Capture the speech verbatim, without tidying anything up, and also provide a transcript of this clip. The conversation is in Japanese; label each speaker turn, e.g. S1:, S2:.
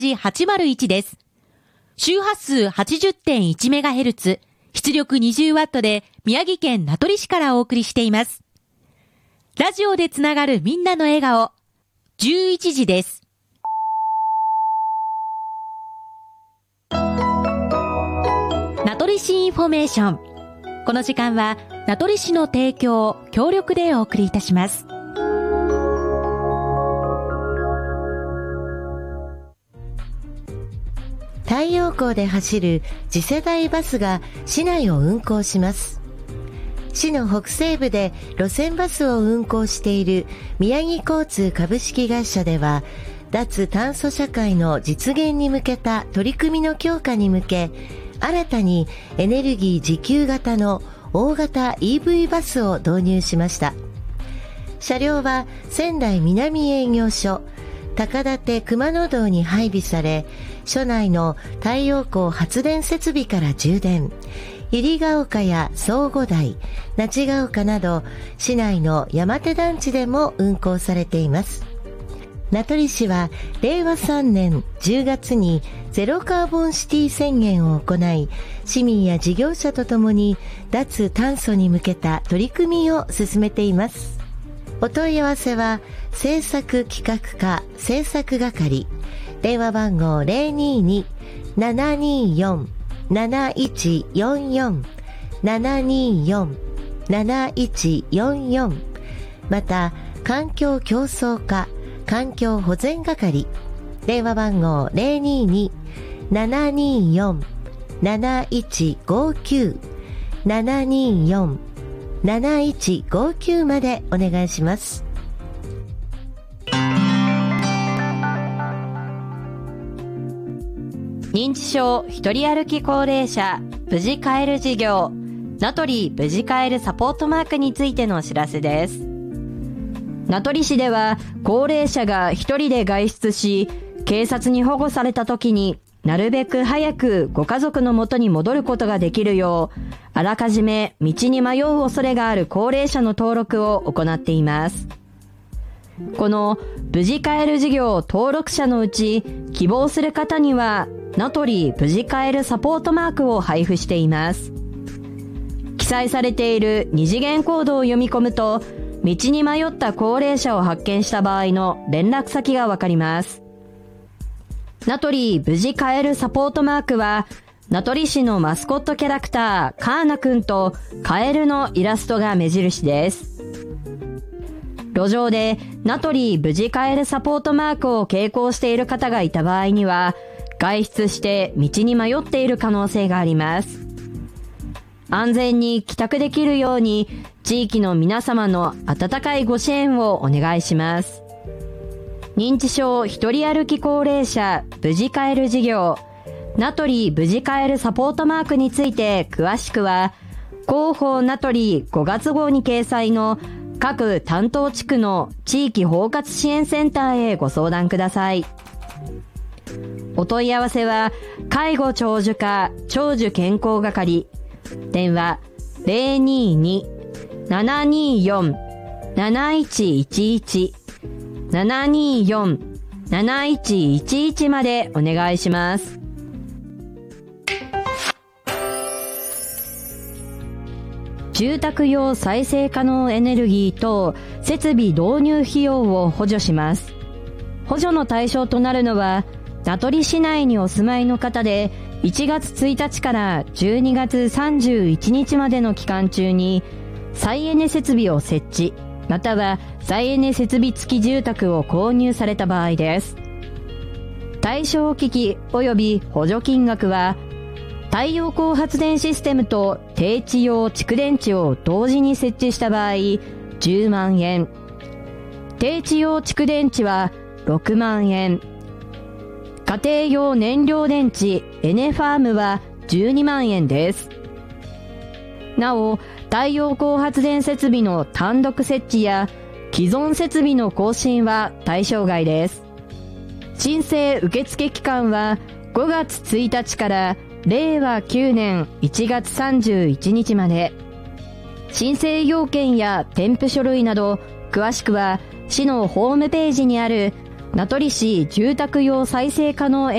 S1: はちまるいち です。周波数 はちじゅってんいちメガヘルツ、出力 にじゅうワット で宮城県名取市からお送りしています。ラジオでつながるみんなの笑顔、じゅういちじです。名取市インフォメーション。この時間は名取市の提供、協力でお送りいたします。
S2: 太陽光で走る次世代バスが市内を運行します。市の北西部で路線バスを運行している宮城交通株式会社では、脱炭素社会の実現に向けた取り組みの強化に向け、新たにエネルギー自給型の大型 イーブイ バスを導入しました。車両は仙台南営業所高立熊野道に配備され、所内の太陽光発電設備から充電、百合ヶ丘や相互台、那智ヶ丘など市内の山手団地でも運行されています。名取市はれいわさんねんじゅうがつにゼロカーボンシティ宣言を行い、市民や事業者とともに脱炭素に向けた取り組みを進めています。お問い合わせは政策企画課政策係、電話番号 ゼロにに ななによん なないちよんよん ななによん なないちよんよん、また環境競争課環境保全係、電話番号 ゼロにに ななによん なないちごきゅう ななによん なないちごきゅうまでお願いします。
S3: 認知症一人歩き高齢者無事帰る事業、名取無事帰るサポートマークについてのお知らせです。名取市では高齢者が一人で外出し、警察に保護された時になるべく早くご家族の元に戻ることができるよう、あらかじめ道に迷う恐れがある高齢者の登録を行っています。この無事帰る事業登録者のうち、希望する方には名取無事帰るサポートマークを配布しています。記載されている二次元コードを読み込むと、道に迷った高齢者を発見した場合の連絡先がわかります。名取無事帰るサポートマークは、名取市のマスコットキャラクターカーナくんとカエルのイラストが目印です。路上で名取無事帰るサポートマークを携行している方がいた場合には、外出して道に迷っている可能性があります。安全に帰宅できるように、地域の皆様の温かいご支援をお願いします。認知症一人歩き高齢者無事帰る事業、名取無事帰るサポートマークについて詳しくは、広報名取ごがつ号に掲載の各担当地区の地域包括支援センターへご相談ください。お問い合わせは、介護長寿課長寿健康係、電話 ゼロにに ななによん なないちいちいち ななによん なないちいちいちまでお願いします。住宅用再生可能エネルギー等設備導入費用を補助します。補助の対象となるのは、名取市内にお住まいの方で、いちがつついたちからじゅうにがつさんじゅういちにちまでの期間中に、再エネ設備を設置、または再エネ設備付き住宅を購入された場合です。対象機器及び補助金額は、太陽光発電システムと低地用蓄電池を同時に設置した場合、じゅうまんえん。低地用蓄電池はろくまんえん。家庭用燃料電池エネファームはじゅうにまんえんです。なお、太陽光発電設備の単独設置や既存設備の更新は対象外です。申請受付期間はごがつついたちかられいわきゅうねんいちがつさんじゅういちにちまで。申請要件や添付書類など詳しくは市のホームページにある名取市住宅用再生可能